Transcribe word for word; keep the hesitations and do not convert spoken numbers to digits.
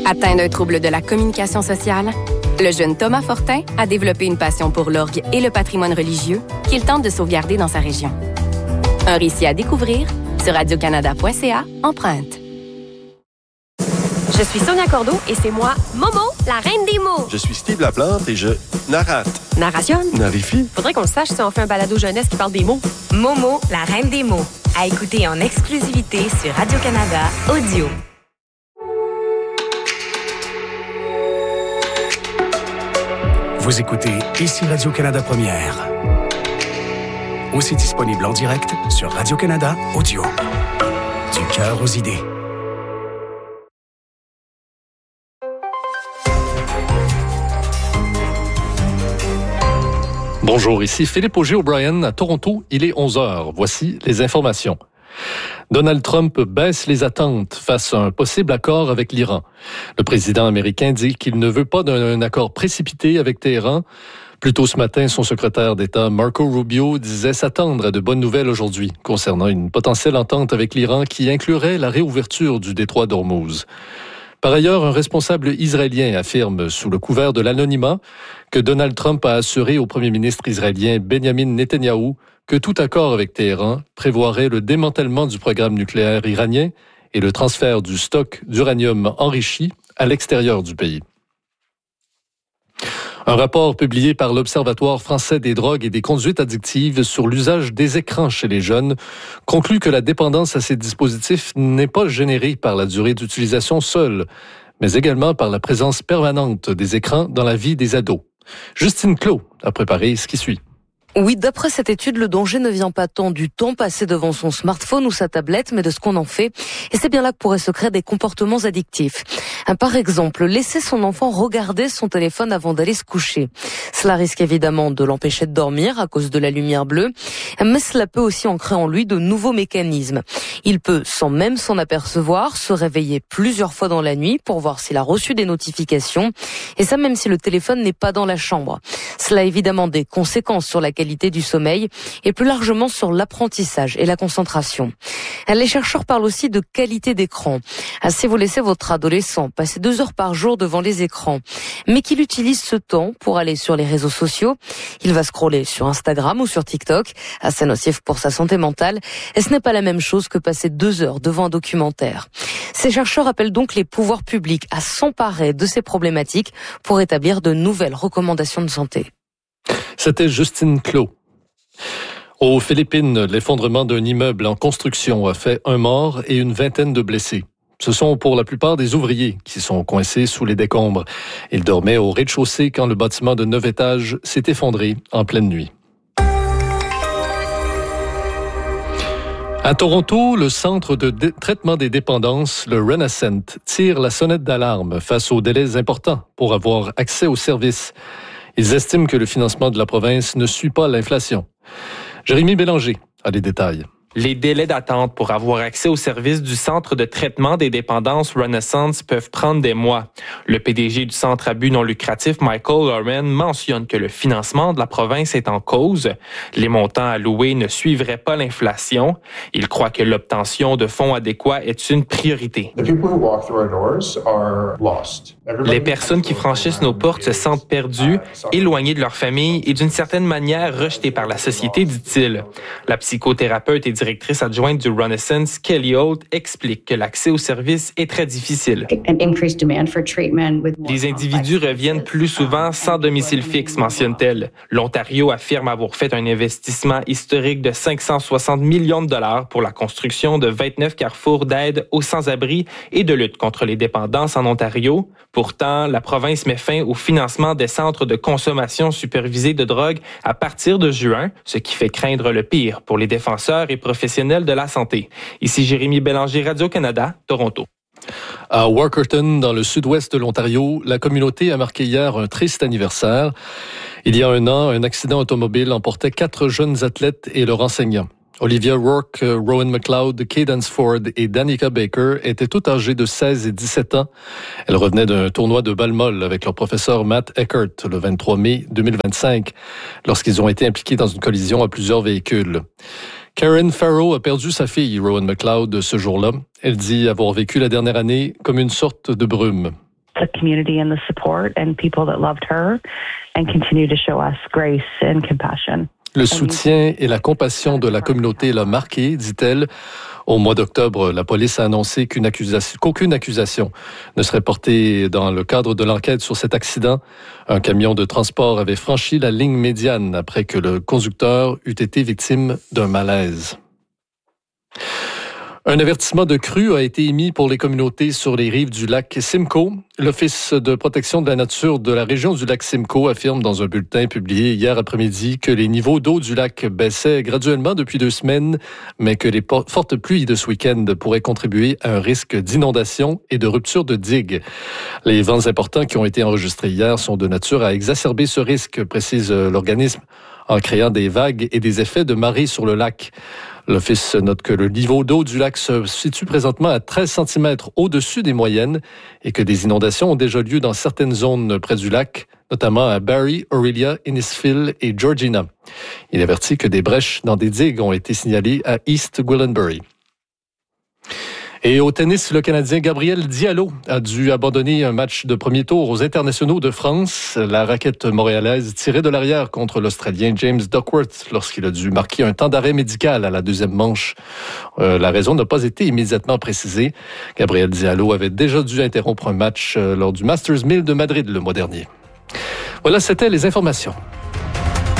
Atteint d'un trouble de la communication sociale, le jeune Thomas Fortin a développé une passion pour l'orgue et le patrimoine religieux qu'il tente de sauvegarder dans sa région. Un récit à découvrir sur radio canada point c a, empreinte. Je suis Sonia Cordeau et c'est moi, Momo, la reine des mots. Je suis Steve Laplante et je narrate. Narration? Narifie. Faudrait qu'on le sache si on fait un balado jeunesse qui parle des mots. Momo, la reine des mots. À écouter en exclusivité sur Radio-Canada Audio. Vous écoutez Ici Radio-Canada Première. Aussi disponible en direct sur Radio-Canada Audio. Du cœur aux idées. Bonjour, ici Philippe Auger-O'Brien à Toronto. Il est onze heures. Voici les informations. Donald Trump baisse les attentes face à un possible accord avec l'Iran. Le président américain dit qu'il ne veut pas d'un accord précipité avec Téhéran. Plus tôt ce matin, son secrétaire d'État Marco Rubio disait s'attendre à de bonnes nouvelles aujourd'hui concernant une potentielle entente avec l'Iran qui inclurait la réouverture du détroit d'Ormuz. Par ailleurs, un responsable israélien affirme, sous le couvert de l'anonymat, que Donald Trump a assuré au premier ministre israélien Benjamin Netanyahou que tout accord avec Téhéran prévoirait le démantèlement du programme nucléaire iranien et le transfert du stock d'uranium enrichi à l'extérieur du pays. Un rapport publié par l'Observatoire français des drogues et des conduites addictives sur l'usage des écrans chez les jeunes conclut que la dépendance à ces dispositifs n'est pas générée par la durée d'utilisation seule, mais également par la présence permanente des écrans dans la vie des ados. Justine Clos a préparé ce qui suit. Oui, d'après cette étude, le danger ne vient pas tant du temps passé devant son smartphone ou sa tablette, mais de ce qu'on en fait. Et c'est bien là que pourraient se créer des comportements addictifs. Par exemple, laisser son enfant regarder son téléphone avant d'aller se coucher. Cela risque évidemment de l'empêcher de dormir à cause de la lumière bleue, mais cela peut aussi ancrer en lui de nouveaux mécanismes. Il peut, sans même s'en apercevoir, se réveiller plusieurs fois dans la nuit pour voir s'il a reçu des notifications, et ça même si le téléphone n'est pas dans la chambre. Cela a évidemment des conséquences sur la qualité du sommeil et plus largement sur l'apprentissage et la concentration. Les chercheurs parlent aussi de qualité d'écran. Si vous laissez votre adolescent passer deux heures par jour devant les écrans, mais qu'il utilise ce temps pour aller sur les réseaux sociaux, il va scroller sur Instagram ou sur TikTok, assez nocif pour sa santé mentale, et ce n'est pas la même chose que passer deux heures devant un documentaire. Ces chercheurs appellent donc les pouvoirs publics à s'emparer de ces problématiques pour établir de nouvelles recommandations de santé. C'était Justine Clos. Aux Philippines, l'effondrement d'un immeuble en construction a fait un mort et une vingtaine de blessés. Ce sont pour la plupart des ouvriers qui sont coincés sous les décombres. Ils dormaient au rez-de-chaussée quand le bâtiment de neuf étages s'est effondré en pleine nuit. À Toronto, le Centre de dé- traitement des dépendances, le Renascent, tire la sonnette d'alarme face aux délais importants pour avoir accès aux services. Ils estiment que le financement de la province ne suit pas l'inflation. Jérémy Bélanger a les détails. Les délais d'attente pour avoir accès aux services du Centre de traitement des dépendances Renaissance peuvent prendre des mois. Le P D G du centre à but non lucratif, Michael Lauren, mentionne que le financement de la province est en cause. Les montants alloués ne suivraient pas l'inflation. Il croit que l'obtention de fonds adéquats est une priorité. Les personnes qui franchissent nos portes se sentent perdues, éloignées de leur famille et d'une certaine manière rejetées par la société, dit-il. La psychothérapeute et directrice adjointe du Renaissance, Kelly Holt, explique que l'accès aux services est très difficile. Les individus reviennent plus souvent sans domicile fixe, mentionne-t-elle. L'Ontario affirme avoir fait un investissement historique de cinq cent soixante millions de dollars pour la construction de vingt-neuf carrefours d'aide aux sans-abri et de lutte contre les dépendances en Ontario. Pourtant, la province met fin au financement des centres de consommation supervisée de drogue à partir de juin, ce qui fait craindre le pire pour les défenseurs et professionnels de la santé. Ici Jérémy Bélanger, Radio-Canada, Toronto. À Workerton, dans le sud-ouest de l'Ontario, la communauté a marqué hier un triste anniversaire. Il y a un an, un accident automobile emportait quatre jeunes athlètes et leur enseignant. Olivia Rourke, Rowan McLeod, Cadence Ford et Danica Baker étaient toutes âgées de seize et dix-sept ans. Elles revenaient d'un tournoi de balle molle avec leur professeur Matt Eckert le vingt-trois mai deux mille vingt-cinq, lorsqu'ils ont été impliqués dans une collision à plusieurs véhicules. Karen Farrow a perdu sa fille, Rowan McLeod, ce jour-là. Elle dit avoir vécu la dernière année comme une sorte de brume. the community and the support and people that loved her and continue to show us grace and compassion. Le soutien et la compassion de la communauté l'a marqué, dit-elle. Au mois d'octobre, la police a annoncé qu'une accusation, qu'aucune accusation ne serait portée dans le cadre de l'enquête sur cet accident. Un camion de transport avait franchi la ligne médiane après que le conducteur eût été victime d'un malaise. Un avertissement de crue a été émis pour les communautés sur les rives du lac Simcoe. L'Office de protection de la nature de la région du lac Simcoe affirme dans un bulletin publié hier après-midi que les niveaux d'eau du lac baissaient graduellement depuis deux semaines, mais que les fortes pluies de ce week-end pourraient contribuer à un risque d'inondation et de rupture de digues. Les vents importants qui ont été enregistrés hier sont de nature à exacerber ce risque, précise l'organisme, en créant des vagues et des effets de marée sur le lac. L'Office note que le niveau d'eau du lac se situe présentement à treize centimètres au-dessus des moyennes et que des inondations ont déjà lieu dans certaines zones près du lac, notamment à Barrie, Orillia, Innisfil et Georgina. Il avertit que des brèches dans des digues ont été signalées à East Gwillimbury. Et au tennis, le Canadien Gabriel Diallo a dû abandonner un match de premier tour aux internationaux de France. La raquette montréalaise tirait de l'arrière contre l'Australien James Duckworth lorsqu'il a dû marquer un temps d'arrêt médical à la deuxième manche. Euh, la raison n'a pas été immédiatement précisée. Gabriel Diallo avait déjà dû interrompre un match lors du Masters mille de Madrid le mois dernier. Voilà, c'était les informations.